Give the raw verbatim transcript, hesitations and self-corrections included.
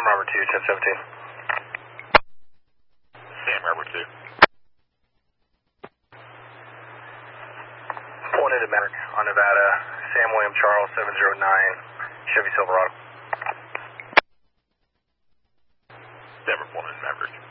Robert two, ten seventeen. Sam Robert two. Pointed to Maverick on Nevada, Sam William Charles seven zero nine, Chevy Silverado. Denver Pullman Maverick.